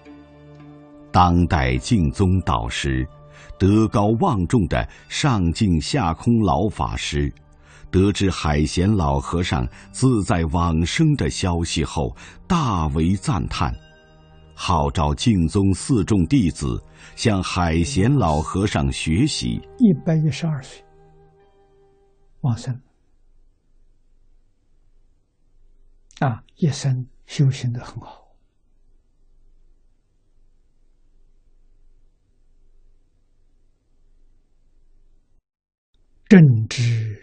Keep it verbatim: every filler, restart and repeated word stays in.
当代净宗导师、德高望重的上净下空老法师，得知海贤老和尚自在往生的消息后，大为赞叹，号召净宗四众弟子向海贤老和尚学习。 一百一十二岁往生啊，一生修行得很好。正知